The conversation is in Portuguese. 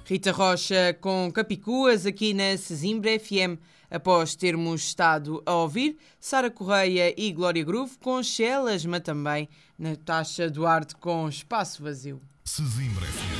Rita Rocha com Capicuas aqui na Sesimbra FM. Após termos estado a ouvir Sara Correia e Glória Groove com Chelas, mas também Natasha Duarte com Espaço Vazio. Sesimbra FM.